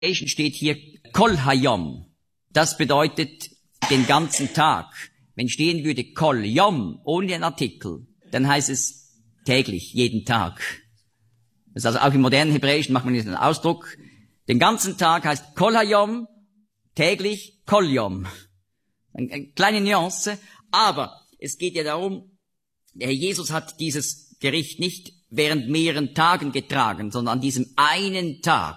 steht hier Kol Hayom. Das bedeutet den ganzen Tag. Wenn stehen würde Kol Yom ohne den Artikel, dann heißt es täglich, jeden Tag. Das ist also auch im modernen Hebräischen macht man diesen Ausdruck. Den ganzen Tag heißt Kol Hayom, täglich Kol Yom. Eine kleine Nuance, aber es geht ja darum, der Herr Jesus hat dieses Gericht nicht während mehreren Tagen getragen, sondern an diesem einen Tag,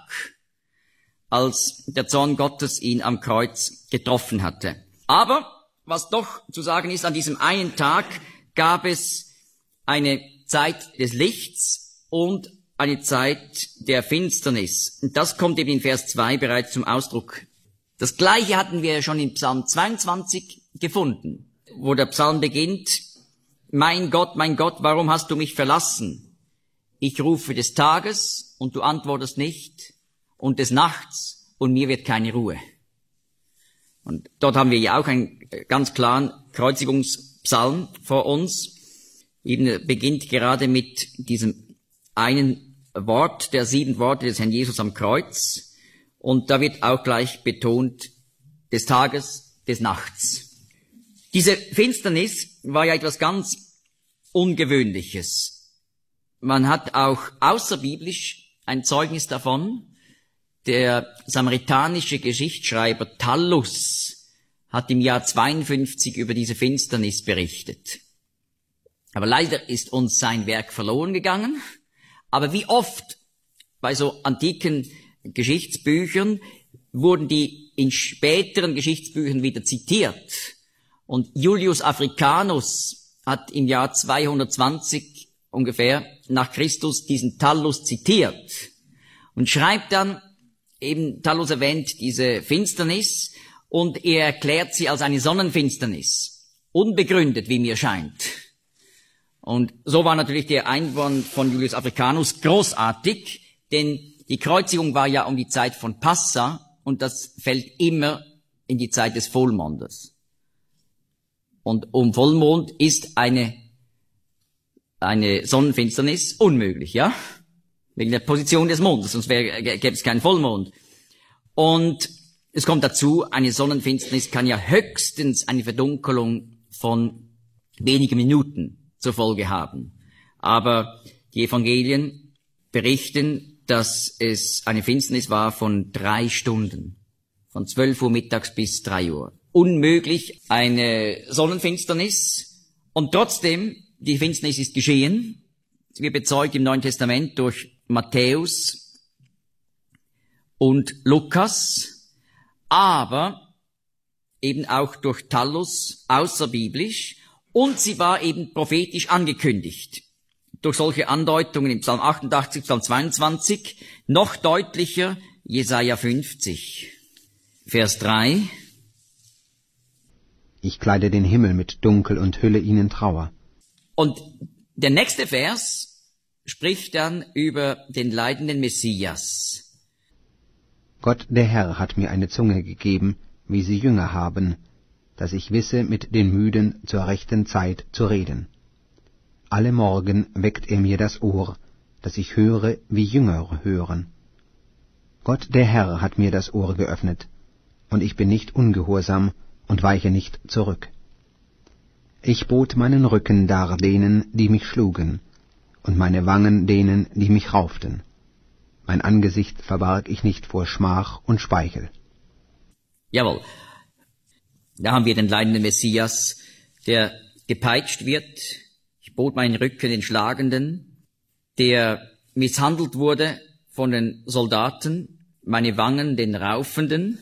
als der Zorn Gottes ihn am Kreuz getroffen hatte. Aber was doch zu sagen ist, an diesem einen Tag gab es eine Zeit des Lichts und eine Zeit der Finsternis. Und das kommt eben in Vers 2 bereits zum Ausdruck. Das Gleiche hatten wir schon in Psalm 22 gefunden, wo der Psalm beginnt, mein Gott, warum hast du mich verlassen? Ich rufe des Tages und du antwortest nicht und des Nachts und mir wird keine Ruhe. Und dort haben wir ja auch einen ganz klaren Kreuzigungspsalm vor uns. Eben beginnt gerade mit diesem einen Wort, der 7 Worte des Herrn Jesus am Kreuz. Und da wird auch gleich betont, des Tages, des Nachts. Diese Finsternis war ja etwas ganz Ungewöhnliches. Man hat auch außerbiblisch ein Zeugnis davon. Der samaritanische Geschichtsschreiber Thallus hat im Jahr 52 über diese Finsternis berichtet. Aber leider ist uns sein Werk verloren gegangen. Aber wie oft bei so antiken Geschichtsbüchern wurden die in späteren Geschichtsbüchern wieder zitiert. Und Julius Africanus hat im Jahr 220 ungefähr nach Christus diesen Thallus zitiert und schreibt dann, eben Thallus erwähnt diese Finsternis und er erklärt sie als eine Sonnenfinsternis. Unbegründet, wie mir scheint. Und so war natürlich der Einwand von Julius Africanus großartig, denn die Kreuzigung war ja um die Zeit von Passa und das fällt immer in die Zeit des Vollmondes. Und um Vollmond ist eine Sonnenfinsternis unmöglich, ja? Wegen der Position des Mondes, sonst gäbe es keinen Vollmond. Und es kommt dazu, eine Sonnenfinsternis kann ja höchstens eine Verdunkelung von wenigen Minuten zur Folge haben. Aber die Evangelien berichten, dass es eine Finsternis war von 3 Stunden. Von 12 Uhr mittags bis 3 Uhr. Unmöglich eine Sonnenfinsternis. Und trotzdem, die Finsternis ist geschehen. Sie wird bezeugt im Neuen Testament durch Matthäus und Lukas, aber eben auch durch Thallus außerbiblisch und sie war eben prophetisch angekündigt. Durch solche Andeutungen im Psalm 88, Psalm 22, noch deutlicher Jesaja 50, Vers 3. Ich kleide den Himmel mit Dunkel und hülle ihn in Trauer. Und der nächste Vers spricht dann über den leidenden Messias. Gott der Herr hat mir eine Zunge gegeben, wie sie Jünger haben, dass ich wisse, mit den Müden zur rechten Zeit zu reden. Alle Morgen weckt er mir das Ohr, dass ich höre, wie Jünger hören. Gott der Herr hat mir das Ohr geöffnet, und ich bin nicht ungehorsam und weiche nicht zurück. Ich bot meinen Rücken dar denen, die mich schlugen, und meine Wangen denen, die mich rauften. Mein Angesicht verbarg ich nicht vor Schmach und Speichel. Jawohl. Da haben wir den leidenden Messias, der gepeitscht wird. Ich bot meinen Rücken den Schlagenden, der misshandelt wurde von den Soldaten, meine Wangen den Raufenden.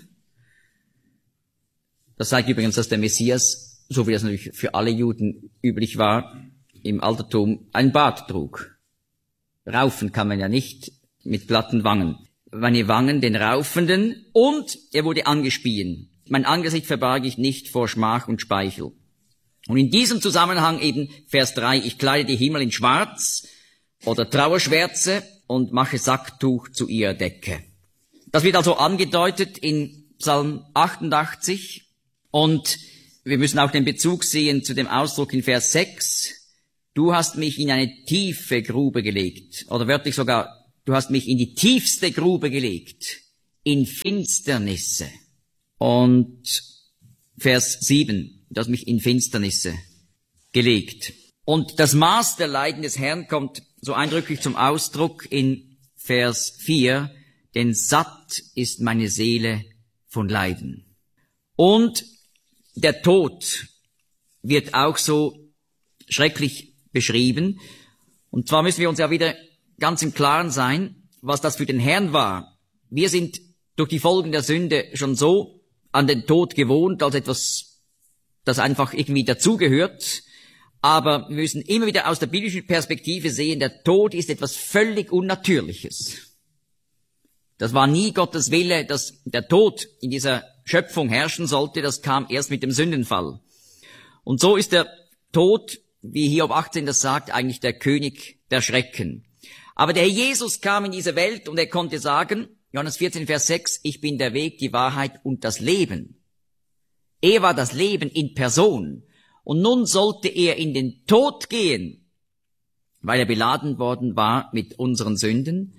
Das zeigt übrigens, dass der Messias, so wie das natürlich für alle Juden üblich war, im Altertum ein Bart trug. Raufen kann man ja nicht mit glatten Wangen. Meine Wangen den Raufenden und er wurde angespien. Mein Angesicht verbarg ich nicht vor Schmach und Speichel. Und in diesem Zusammenhang eben Vers 3, ich kleide die Himmel in Schwarz oder Trauerschwärze und mache Sacktuch zu ihrer Decke. Das wird also angedeutet in Psalm 88 und wir müssen auch den Bezug sehen zu dem Ausdruck in Vers 6. Du hast mich in eine tiefe Grube gelegt. Oder wörtlich sogar, du hast mich in die tiefste Grube gelegt. in Finsternisse. Und Vers 7, du hast mich in Finsternisse gelegt. Und das Maß der Leiden des Herrn kommt so eindrücklich zum Ausdruck in Vers 4, denn satt ist meine Seele von Leiden. Und der Tod wird auch so schrecklich beschrieben. Und zwar müssen wir uns ja wieder ganz im Klaren sein, was das für den Herrn war. Wir sind durch die Folgen der Sünde schon so an den Tod gewohnt, als etwas, das einfach irgendwie dazugehört. Aber wir müssen immer wieder aus der biblischen Perspektive sehen, der Tod ist etwas völlig Unnatürliches. Das war nie Gottes Wille, dass der Tod in dieser Schöpfung herrschen sollte. Das kam erst mit dem Sündenfall. Und so ist der Tod, wie Hiob 18 das sagt, eigentlich der König der Schrecken. Aber der Herr Jesus kam in diese Welt und er konnte sagen, Johannes 14, Vers 6, ich bin der Weg, die Wahrheit und das Leben. Er war das Leben in Person. Und nun sollte er in den Tod gehen, weil er beladen worden war mit unseren Sünden,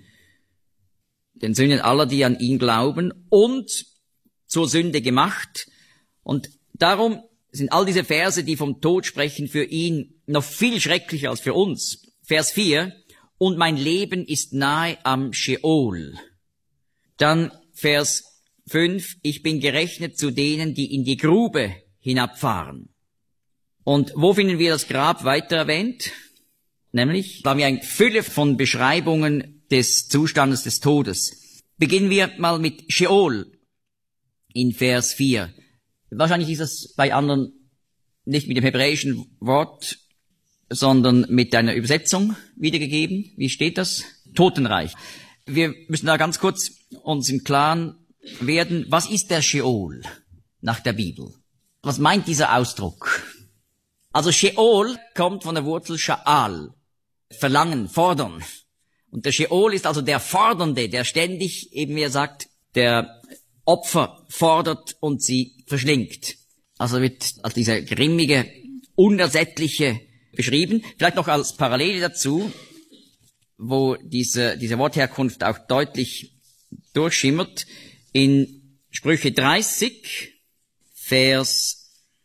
den Sünden aller, die an ihn glauben, und zur Sünde gemacht. Und darum sind all diese Verse, die vom Tod sprechen, für ihn noch viel schrecklicher als für uns. Vers 4, und mein Leben ist nahe am Scheol. Dann Vers 5, ich bin gerechnet zu denen, die in die Grube hinabfahren. Und wo finden wir das Grab weiter erwähnt? Nämlich, da haben wir eine Fülle von Beschreibungen des Zustandes des Todes. Beginnen wir mal mit Scheol in Vers 4. Wahrscheinlich ist das bei anderen nicht mit dem hebräischen Wort, sondern mit einer Übersetzung wiedergegeben. Wie steht das? Totenreich. Wir müssen da ganz kurz uns im Klaren werden, was ist der Scheol nach der Bibel? Was meint dieser Ausdruck? Also Scheol kommt von der Wurzel Sha'al, verlangen, fordern. Und der Scheol ist also der Fordernde, der ständig, eben wie er sagt, der Opfer fordert und sie verschlingt. Also wird als dieser grimmige, unersättliche beschrieben. Vielleicht noch als Parallele dazu, wo diese Wortherkunft auch deutlich durchschimmert. In Sprüche 30, Vers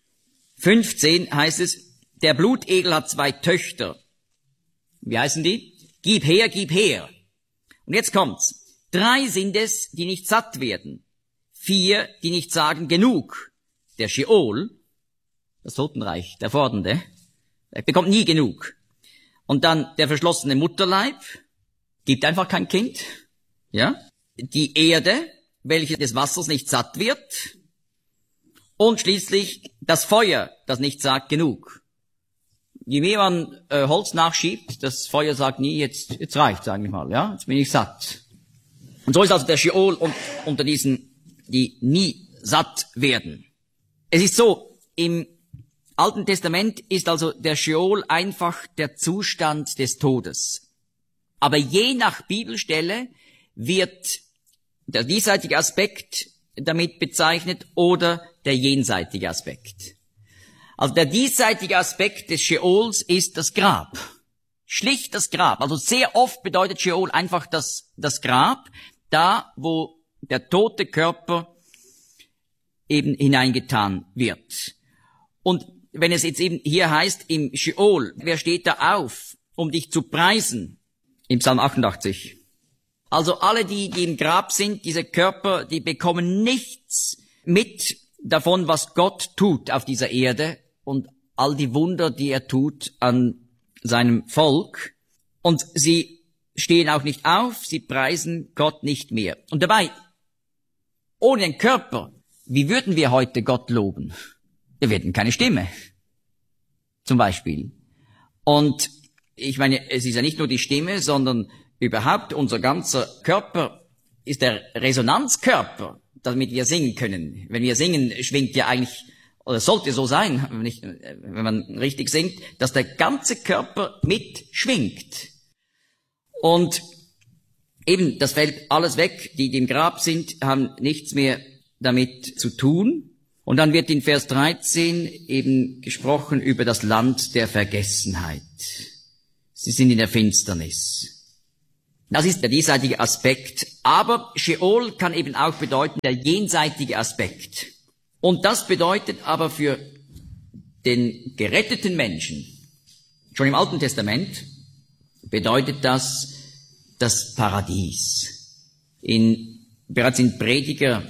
15 heißt es, der Blutegel hat 2 Töchter. Wie heißen die? Gib her, gib her. Und jetzt kommt's. 3 sind es, die nicht satt werden. 4, die nicht sagen genug. Der Scheol, das Totenreich, der Fordernde, er bekommt nie genug. Und dann der verschlossene Mutterleib, gibt einfach kein Kind. Ja? Die Erde, welche des Wassers nicht satt wird. Und schließlich das Feuer, das nicht sagt genug. Je mehr man Holz nachschiebt, das Feuer sagt nie, jetzt reicht's eigentlich mal, ja, jetzt bin ich satt. Und so ist also der Scheol unter diesen, die nie satt werden. Es ist so, im Alten Testament ist also der Scheol einfach der Zustand des Todes. Aber je nach Bibelstelle wird der diesseitige Aspekt damit bezeichnet oder der jenseitige Aspekt. Also der diesseitige Aspekt des Scheols ist das Grab. Schlicht das Grab. Also sehr oft bedeutet Scheol einfach das Grab, da wo der tote Körper eben hineingetan wird. Und wenn es jetzt eben hier heißt im Scheol, wer steht da auf, um dich zu preisen? Im Psalm 88. Also alle, die im Grab sind, diese Körper, die bekommen nichts mit davon, was Gott tut auf dieser Erde und all die Wunder, die er tut an seinem Volk. Und sie stehen auch nicht auf, sie preisen Gott nicht mehr. Und dabei, ohne den Körper, wie würden wir heute Gott loben? Wir hätten keine Stimme, zum Beispiel. Und ich meine, es ist ja nicht nur die Stimme, sondern überhaupt unser ganzer Körper ist der Resonanzkörper, damit wir singen können. Wenn wir singen, schwingt ja eigentlich, oder sollte so sein, wenn man richtig singt, dass der ganze Körper mitschwingt. Und eben, das fällt alles weg. Die im Grab sind, haben nichts mehr damit zu tun. Und dann wird in Vers 13 eben gesprochen über das Land der Vergessenheit. Sie sind in der Finsternis. Das ist der diesseitige Aspekt. Aber Sheol kann eben auch bedeuten der jenseitige Aspekt. Und das bedeutet aber für den geretteten Menschen, schon im Alten Testament, bedeutet das das Paradies. Bereits in Prediger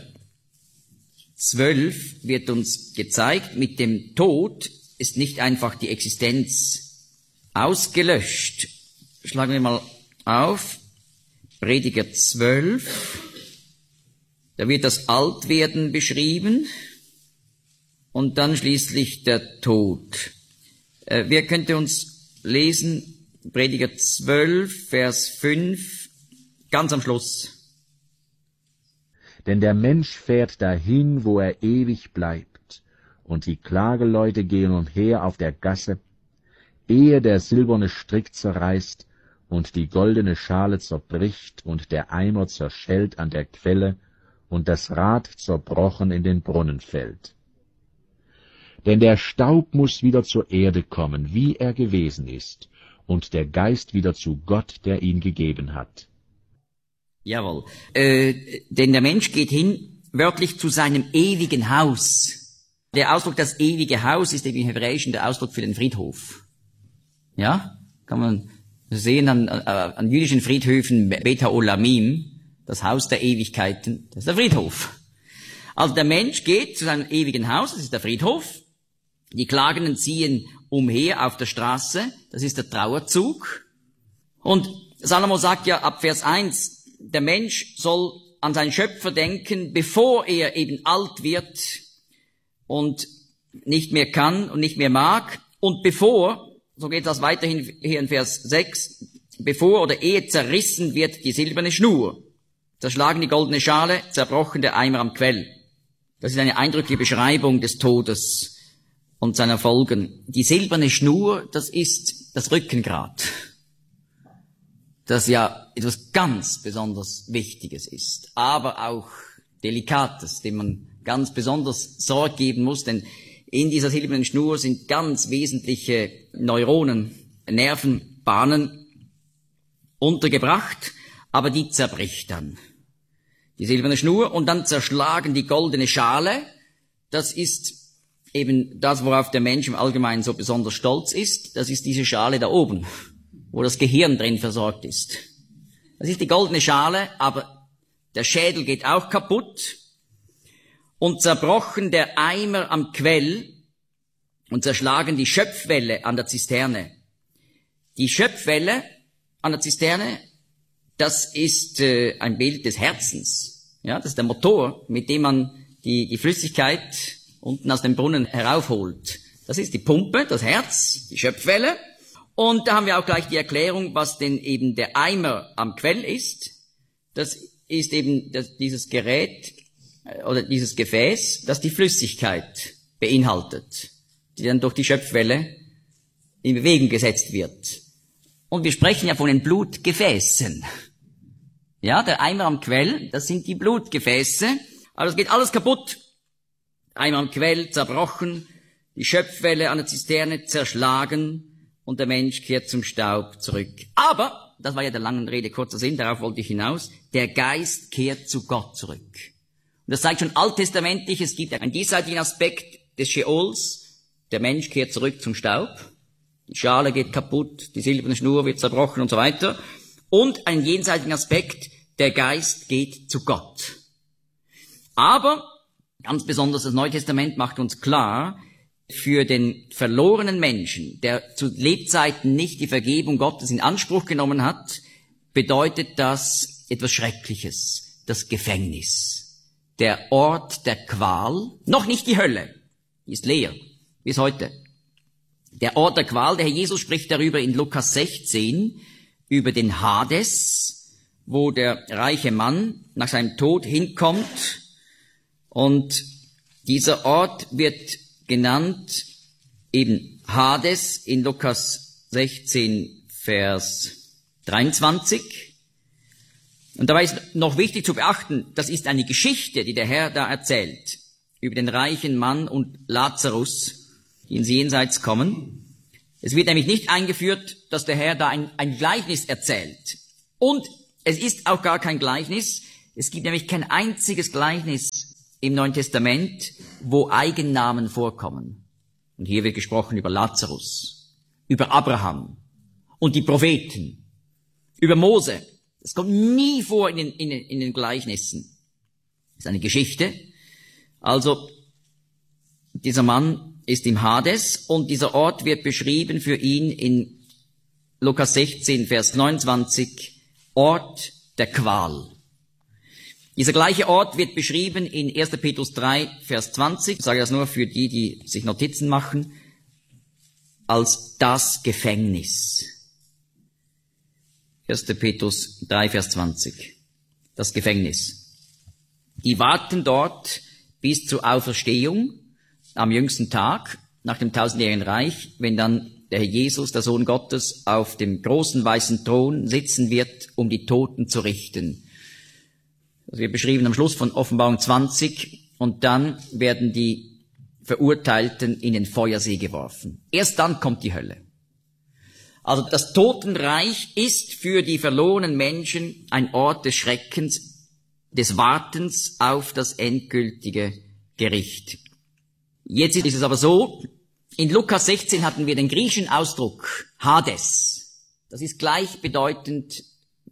12 wird uns gezeigt, mit dem Tod ist nicht einfach die Existenz ausgelöscht. Schlagen wir mal auf. Prediger 12. Da wird das Altwerden beschrieben und dann schließlich der Tod. Wer könnte uns lesen? Prediger 12, Vers 5, ganz am Schluss. Denn der Mensch fährt dahin, wo er ewig bleibt, und die Klageleute gehen umher auf der Gasse, ehe der silberne Strick zerreißt und die goldene Schale zerbricht und der Eimer zerschellt an der Quelle und das Rad zerbrochen in den Brunnen fällt. Denn der Staub muss wieder zur Erde kommen, wie er gewesen ist, und der Geist wieder zu Gott, der ihn gegeben hat. Jawohl. Denn der Mensch geht hin, wörtlich zu seinem ewigen Haus. Der Ausdruck, das ewige Haus, ist im Hebräischen der Ausdruck für den Friedhof. Ja? Kann man sehen an jüdischen Friedhöfen, Beta Olamim, das Haus der Ewigkeiten, das ist der Friedhof. Also der Mensch geht zu seinem ewigen Haus, das ist der Friedhof. Die Klagenden ziehen umher auf der Straße, das ist der Trauerzug. Und Salomo sagt ja ab Vers 1, der Mensch soll an seinen Schöpfer denken, bevor er eben alt wird und nicht mehr kann und nicht mehr mag. Und bevor, so geht das weiterhin hier in Vers 6, bevor oder ehe zerrissen wird die silberne Schnur, zerschlagen die goldene Schale, zerbrochen der Eimer am Quell. Das ist eine eindrückliche Beschreibung des Todes und seiner Folgen. Die silberne Schnur, das ist das Rückengrad, das ja etwas ganz besonders Wichtiges ist, aber auch Delikates, dem man ganz besonders Sorge geben muss, denn in dieser silbernen Schnur sind ganz wesentliche Neuronen, Nervenbahnen untergebracht, aber die zerbricht dann. Die silberne Schnur und dann zerschlagen die goldene Schale, das ist eben das, worauf der Mensch im Allgemeinen so besonders stolz ist, das ist diese Schale da oben, wo das Gehirn drin versorgt ist. Das ist die goldene Schale, aber der Schädel geht auch kaputt und zerbrochen der Eimer am Quell und zerschlagen die Schöpfwelle an der Zisterne. Die Schöpfwelle an der Zisterne, das ist ein Bild des Herzens. Ja, das ist der Motor, mit dem man die Flüssigkeit unten aus dem Brunnen heraufholt. Das ist die Pumpe, das Herz, die Schöpfwelle. Und da haben wir auch gleich die Erklärung, was denn eben der Eimer am Quell ist. Das ist eben dieses Gerät oder dieses Gefäß, das die Flüssigkeit beinhaltet, die dann durch die Schöpfwelle in Bewegung gesetzt wird. Und wir sprechen ja von den Blutgefäßen. Ja, der Eimer am Quell, das sind die Blutgefäße. Aber es geht alles kaputt. Eimer am Quell zerbrochen, die Schöpfwelle an der Zisterne zerschlagen und der Mensch kehrt zum Staub zurück. Aber, das war ja der langen Rede kurzer Sinn, darauf wollte ich hinaus, der Geist kehrt zu Gott zurück. Und das zeigt schon alttestamentlich, es gibt einen diesseitigen Aspekt des Sheols, der Mensch kehrt zurück zum Staub, die Schale geht kaputt, die silberne Schnur wird zerbrochen und so weiter. Und einen jenseitigen Aspekt, der Geist geht zu Gott. Aber, ganz besonders das Neue Testament macht uns klar, für den verlorenen Menschen, der zu Lebzeiten nicht die Vergebung Gottes in Anspruch genommen hat, bedeutet das etwas Schreckliches, das Gefängnis, der Ort der Qual, noch nicht die Hölle, die ist leer, bis heute. Der Ort der Qual, der Herr Jesus spricht darüber in Lukas 16, über den Hades, wo der reiche Mann nach seinem Tod hinkommt, und dieser Ort wird genannt eben Hades in Lukas 16, Vers 23. Und dabei ist noch wichtig zu beachten, das ist eine Geschichte, die der Herr da erzählt, über den reichen Mann und Lazarus, die ins Jenseits kommen. Es wird nämlich nicht eingeführt, dass der Herr da ein Gleichnis erzählt. Und Es ist auch gar kein Gleichnis. Es gibt nämlich kein einziges Gleichnis im Neuen Testament, wo Eigennamen vorkommen. Und hier wird gesprochen über Lazarus, über Abraham und die Propheten, über Mose. Das kommt nie vor in den Gleichnissen. Das ist eine Geschichte. Also, dieser Mann ist im Hades und dieser Ort wird beschrieben für ihn in Lukas 16, Vers 29, Ort der Qual. Dieser gleiche Ort wird beschrieben in 1. Petrus 3, Vers 20, ich sage das nur für die, die sich Notizen machen, als das Gefängnis. 1. Petrus 3, Vers 20, das Gefängnis. Die warten dort bis zur Auferstehung am jüngsten Tag, nach dem 1000-jährigen Reich, wenn dann der Herr Jesus, der Sohn Gottes, auf dem großen weißen Thron sitzen wird, um die Toten zu richten. Das wird beschrieben am Schluss von Offenbarung 20 und dann werden die Verurteilten in den Feuersee geworfen. Erst dann kommt die Hölle. Also das Totenreich ist für die verlorenen Menschen ein Ort des Schreckens, des Wartens auf das endgültige Gericht. Jetzt ist es aber so, in Lukas 16 hatten wir den griechischen Ausdruck Hades. Das ist gleichbedeutend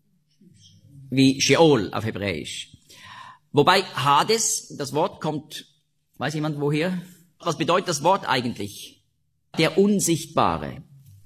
wie Sheol auf Hebräisch. Wobei Hades, das Wort kommt, weiß jemand woher? Was bedeutet das Wort eigentlich? Der Unsichtbare.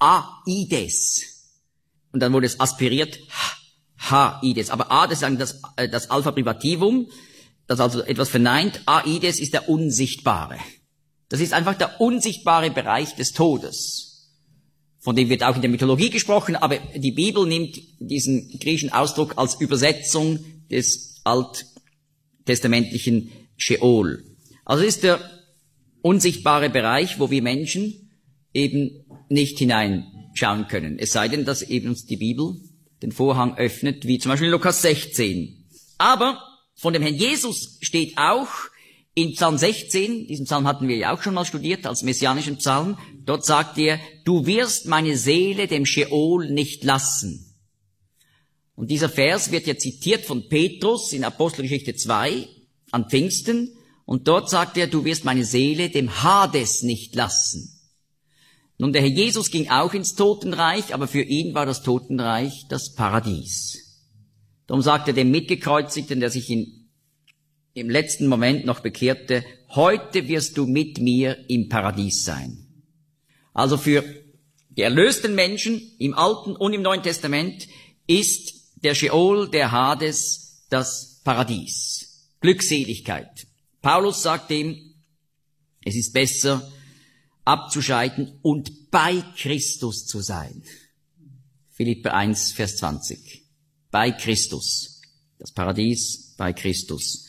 Aides. Und dann wurde es aspiriert, Haides. Aber A, das ist das Alpha Privativum, das also etwas verneint. Aides ist der Unsichtbare. Das ist einfach der unsichtbare Bereich des Todes. Von dem wird auch in der Mythologie gesprochen, aber die Bibel nimmt diesen griechischen Ausdruck als Übersetzung des alttestamentlichen Sheol. Also es ist der unsichtbare Bereich, wo wir Menschen eben nicht hineinschauen können. Es sei denn, dass eben uns die Bibel den Vorhang öffnet, wie zum Beispiel in Lukas 16. Aber von dem Herrn Jesus steht auch in Psalm 16, diesen Psalm hatten wir ja auch schon mal studiert als messianischen Psalm, dort sagt er, du wirst meine Seele dem Sheol nicht lassen. Und dieser Vers wird ja zitiert von Petrus in Apostelgeschichte 2 an Pfingsten und dort sagt er, du wirst meine Seele dem Hades nicht lassen. Nun, der Herr Jesus ging auch ins Totenreich, aber für ihn war das Totenreich das Paradies. Darum sagt er dem Mitgekreuzigten, der sich im letzten Moment noch bekehrte, heute wirst du mit mir im Paradies sein. Also für die erlösten Menschen im Alten und im Neuen Testament ist der Sheol, der Hades, das Paradies. Glückseligkeit. Paulus sagt ihm, es ist besser abzuscheiden und bei Christus zu sein. Philipper 1, Vers 20. Bei Christus. Das Paradies bei Christus.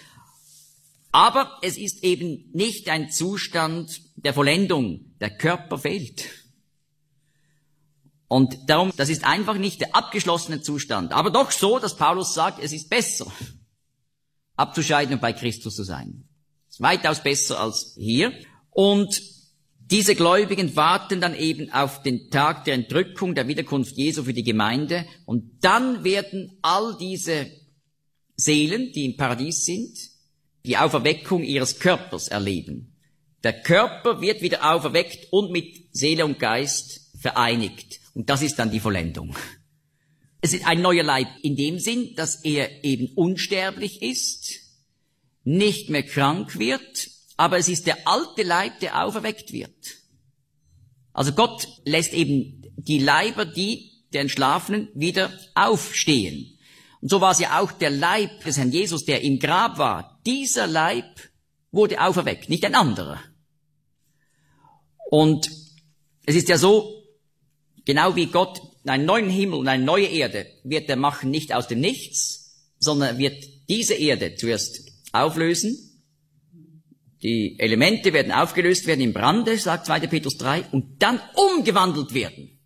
Aber es ist eben nicht ein Zustand der Vollendung. Der Körper fehlt. Und darum, das ist einfach nicht der abgeschlossene Zustand. Aber doch so, dass Paulus sagt, es ist besser, abzuscheiden und bei Christus zu sein. Es ist weitaus besser als hier. Und diese Gläubigen warten dann eben auf den Tag der Entrückung, der Wiederkunft Jesu für die Gemeinde. Und dann werden all diese Seelen, die im Paradies sind, die Auferweckung ihres Körpers erleben. Der Körper wird wieder auferweckt und mit Seele und Geist vereinigt. Und das ist dann die Vollendung. Es ist ein neuer Leib in dem Sinn, dass er eben unsterblich ist, nicht mehr krank wird, aber es ist der alte Leib, der auferweckt wird. Also Gott lässt eben die Leiber, die der Entschlafenen, wieder aufstehen. Und so war es ja auch der Leib des Herrn Jesus, der im Grab war. Dieser Leib wurde auferweckt, nicht ein anderer. Und es ist ja so, genau wie Gott einen neuen Himmel und eine neue Erde wird er machen, nicht aus dem Nichts, sondern wird diese Erde zuerst auflösen. Die Elemente werden aufgelöst werden im Brande, sagt 2. Petrus 3, und dann umgewandelt werden.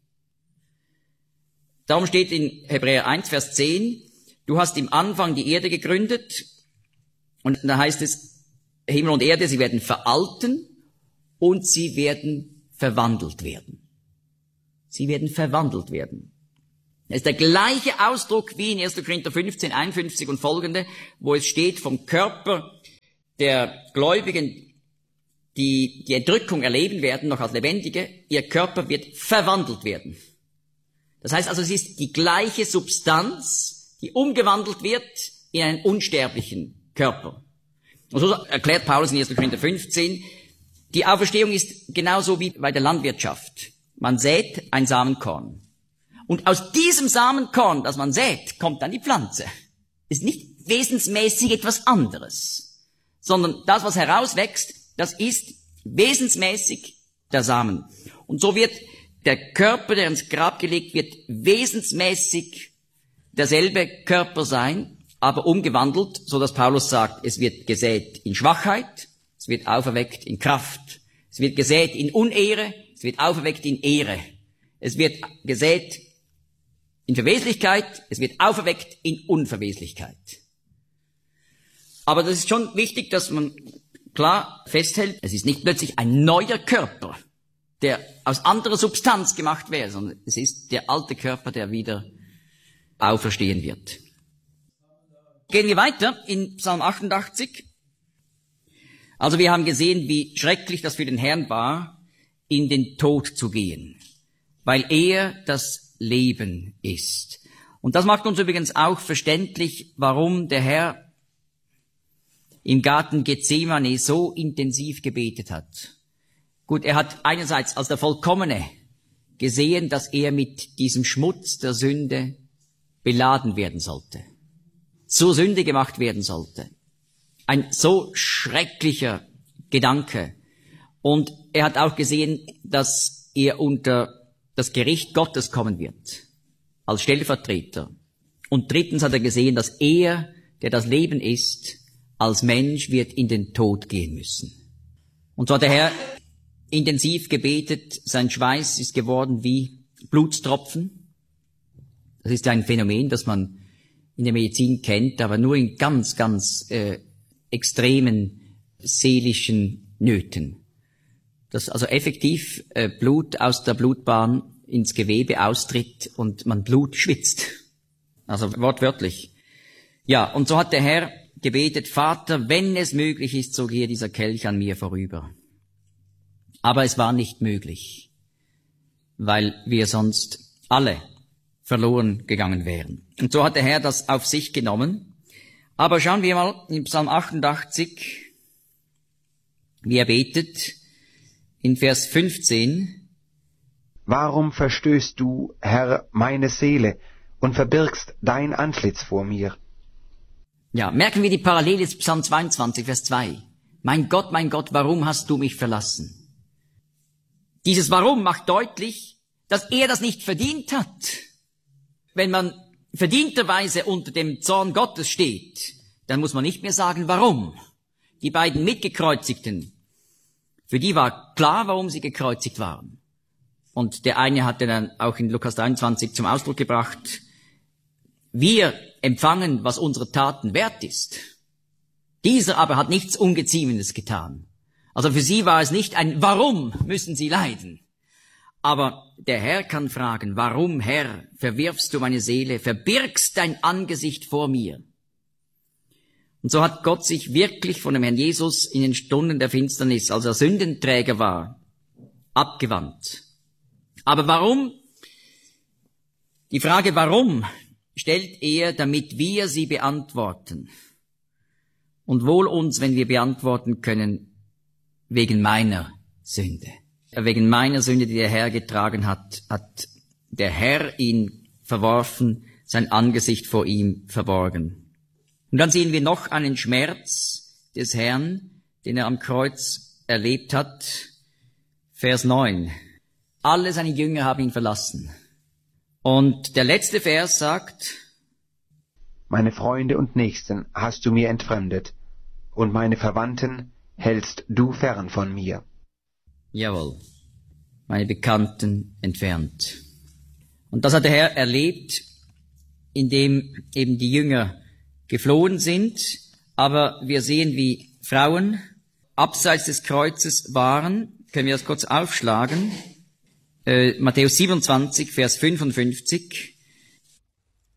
Darum steht in Hebräer 1, Vers 10, du hast im Anfang die Erde gegründet, und da heißt es, Himmel und Erde, sie werden veralten und sie werden verwandelt werden. Sie werden verwandelt werden. Es ist der gleiche Ausdruck wie in 1. Korinther 15, 51 und folgende, wo es steht vom Körper der Gläubigen, die Entrückung erleben werden, noch als Lebendige, ihr Körper wird verwandelt werden. Das heißt also, es ist die gleiche Substanz, die umgewandelt wird in einen unsterblichen Körper. Und so erklärt Paulus in 1. Korinther 15, die Auferstehung ist genauso wie bei der Landwirtschaft. Man sät ein Samenkorn. Und aus diesem Samenkorn, das man sät, kommt dann die Pflanze. Ist nicht wesensmäßig etwas anderes, sondern das, was herauswächst, das ist wesensmäßig der Samen. Und so wird der Körper, der ins Grab gelegt wird, wesensmäßig derselbe Körper sein, aber umgewandelt, so dass Paulus sagt, es wird gesät in Schwachheit, es wird auferweckt in Kraft, es wird gesät in Unehre, es wird auferweckt in Ehre, es wird gesät in Verweslichkeit, es wird auferweckt in Unverweslichkeit. Aber das ist schon wichtig, dass man klar festhält, es ist nicht plötzlich ein neuer Körper, der aus anderer Substanz gemacht wäre, sondern es ist der alte Körper, der wieder auferstehen wird. Gehen wir weiter in Psalm 88. Also wir haben gesehen, wie schrecklich das für den Herrn war, in den Tod zu gehen, weil er das Leben ist. Und das macht uns übrigens auch verständlich, warum der Herr im Garten Gethsemane so intensiv gebetet hat. Gut, er hat einerseits als der Vollkommene gesehen, dass er mit diesem Schmutz der Sünde beladen werden sollte, zur Sünde gemacht werden sollte. Ein so schrecklicher Gedanke. Und er hat auch gesehen, dass er unter das Gericht Gottes kommen wird, als Stellvertreter. Und drittens hat er gesehen, dass er, der das Leben ist, als Mensch wird in den Tod gehen müssen. Und so hat der Herr intensiv gebetet, sein Schweiß ist geworden wie Blutstropfen. Das ist ein Phänomen, das man in der Medizin kennt, aber nur in ganz, ganz extremen seelischen Nöten. Dass also effektiv Blut aus der Blutbahn ins Gewebe austritt und man Blut schwitzt. Also wortwörtlich. Ja, und so hat der Herr gebetet, Vater, wenn es möglich ist, so gehe dieser Kelch an mir vorüber. Aber es war nicht möglich, weil wir sonst alle verloren gegangen wären. Und so hat der Herr das auf sich genommen. Aber schauen wir mal in Psalm 88, wie er betet, in Vers 15. Warum verstößt du, Herr, meine Seele und verbirgst dein Antlitz vor mir? Ja, merken wir die Parallele zu Psalm 22, Vers 2. Mein Gott, warum hast du mich verlassen? Dieses Warum macht deutlich, dass er das nicht verdient hat. Wenn man verdienterweise unter dem Zorn Gottes steht, dann muss man nicht mehr sagen, warum. Die beiden Mitgekreuzigten, für die war klar, warum sie gekreuzigt waren. Und der eine hatte dann auch in Lukas 23 zum Ausdruck gebracht, wir empfangen, was unsere Taten wert ist. Dieser aber hat nichts Ungeziemendes getan. Also für sie war es nicht ein Warum müssen sie leiden. Aber der Herr kann fragen, warum, Herr, verwirfst du meine Seele, verbirgst dein Angesicht vor mir? Und so hat Gott sich wirklich von dem Herrn Jesus in den Stunden der Finsternis, als er Sündenträger war, abgewandt. Aber warum? Die Frage warum stellt er, damit wir sie beantworten. Und wohl uns, wenn wir beantworten können, wegen meiner Sünde. Wegen meiner Sünde, die der Herr getragen hat, hat der Herr ihn verworfen, sein Angesicht vor ihm verborgen. Und dann sehen wir noch einen Schmerz des Herrn, den er am Kreuz erlebt hat. Vers 9. Alle seine Jünger haben ihn verlassen. Und der letzte Vers sagt, meine Freunde und Nächsten hast du mir entfremdet, und meine Verwandten hältst du fern von mir. Jawohl, meine Bekannten entfernt. Und das hat der Herr erlebt, indem eben die Jünger geflohen sind, aber wir sehen, wie Frauen abseits des Kreuzes waren. Können wir das kurz aufschlagen? Matthäus 27, Vers 55.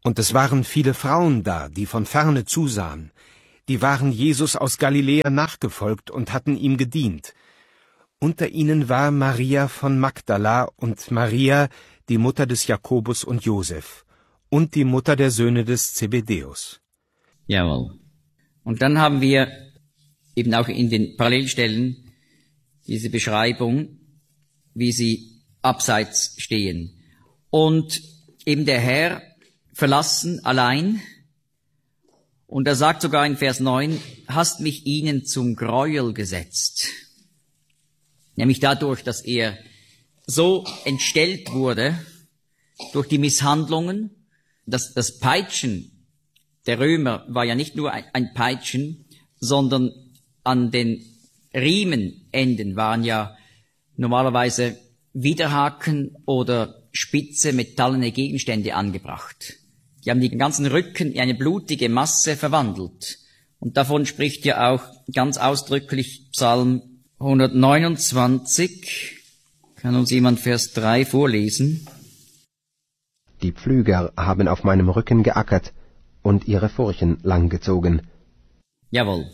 Und es waren viele Frauen da, die von ferne zusahen. Die waren Jesus aus Galiläa nachgefolgt und hatten ihm gedient. Unter ihnen war Maria von Magdala und Maria, die Mutter des Jakobus und Josef, und die Mutter der Söhne des Zebedäus. Jawohl. Und dann haben wir eben auch in den Parallelstellen diese Beschreibung, wie sie abseits stehen. Und eben der Herr verlassen, allein. Und er sagt sogar in Vers 9, hast mich ihnen zum Gräuel gesetzt. Nämlich dadurch, dass er so entstellt wurde durch die Misshandlungen. Das Peitschen der Römer war ja nicht nur ein Peitschen, sondern an den Riemenenden waren ja normalerweise Widerhaken oder spitze metallene Gegenstände angebracht. Die haben den ganzen Rücken in eine blutige Masse verwandelt. Und davon spricht ja auch ganz ausdrücklich Psalm 129. Kann uns jemand Vers 3 vorlesen? Die Pflüger haben auf meinem Rücken geackert und ihre Furchen langgezogen. Jawohl.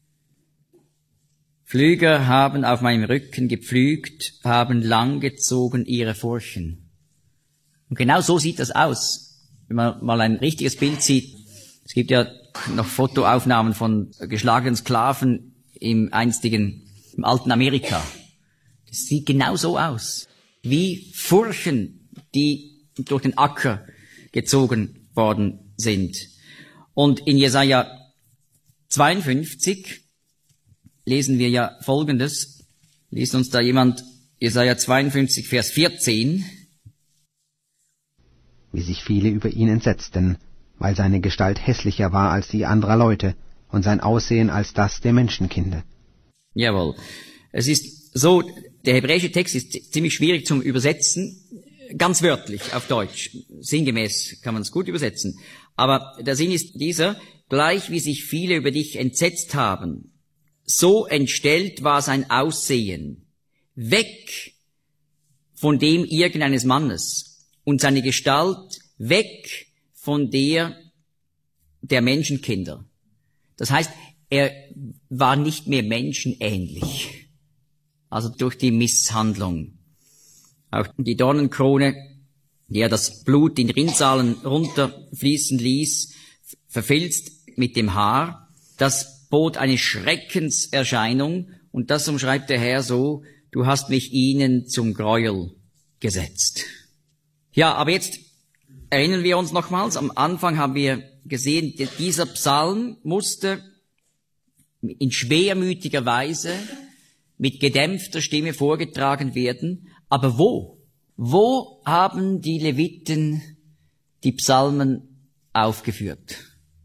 Pflüger haben auf meinem Rücken gepflügt, haben langgezogen ihre Furchen. Und genau so sieht das aus. Wenn man mal ein richtiges Bild sieht, es gibt ja noch Fotoaufnahmen von geschlagenen Sklaven im alten Amerika. Das sieht genau so aus. Wie Furchen, die durch den Acker gezogen worden sind. Und in Jesaja 52 lesen wir ja Folgendes. Liest uns da jemand Jesaja 52, Vers 14. Wie sich viele über ihn entsetzten, weil seine Gestalt hässlicher war als die anderer Leute und sein Aussehen als das der Menschenkinder. Jawohl. Es ist so, der hebräische Text ist ziemlich schwierig zum Übersetzen, ganz wörtlich auf Deutsch. Sinngemäß kann man es gut übersetzen. Aber der Sinn ist dieser, gleich wie sich viele über dich entsetzt haben, so entstellt war sein Aussehen, weg von dem irgendeines Mannes und seine Gestalt weg von der Menschenkinder. Das heißt, er war nicht mehr menschenähnlich. Also durch die Misshandlung. Auch die Dornenkrone, die ja das Blut in Rinnsalen runterfließen ließ, verfilzt mit dem Haar, das bot eine Schreckenserscheinung, und das umschreibt der Herr so, du hast mich ihnen zum Gräuel gesetzt. Ja, aber jetzt erinnern wir uns nochmals, am Anfang haben wir gesehen, dieser Psalm musste in schwermütiger Weise mit gedämpfter Stimme vorgetragen werden. Aber wo? Wo haben die Leviten die Psalmen aufgeführt?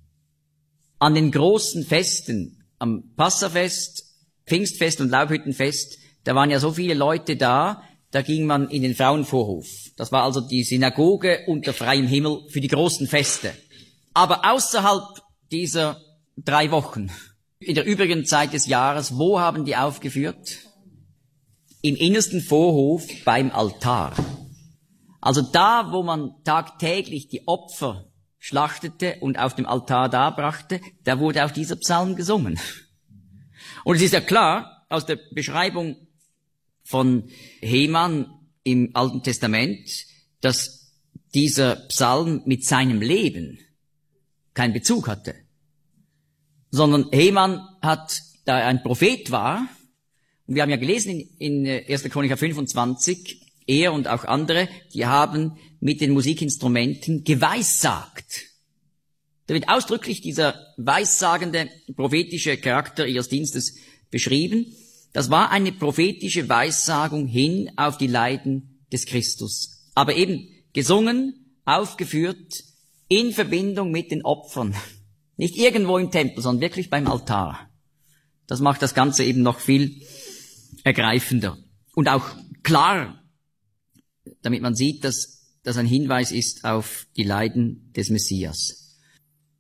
An den großen Festen, am Passafest, Pfingstfest und Laubhüttenfest, da waren ja so viele Leute da ging man in den Frauenvorhof. Das war also die Synagoge unter freiem Himmel für die großen Feste. Aber außerhalb dieser 3 Wochen, in der übrigen Zeit des Jahres, wo haben die aufgeführt? Im innersten Vorhof beim Altar. Also da, wo man tagtäglich die Opfer schlachtete und auf dem Altar darbrachte, da wurde auch dieser Psalm gesungen. Und es ist ja klar, aus der Beschreibung von Heman im Alten Testament, dass dieser Psalm mit seinem Leben keinen Bezug hatte. Sondern Heman da er ein Prophet war, und wir haben ja gelesen in 1. Chroniker 25, er und auch andere, die haben mit den Musikinstrumenten geweissagt. Da wird ausdrücklich dieser weissagende prophetische Charakter ihres Dienstes beschrieben. Das war eine prophetische Weissagung hin auf die Leiden des Christus. Aber eben gesungen, aufgeführt, in Verbindung mit den Opfern. Nicht irgendwo im Tempel, sondern wirklich beim Altar. Das macht das Ganze eben noch viel ergreifender. Und auch klar, damit man sieht, dass das ein Hinweis ist auf die Leiden des Messias.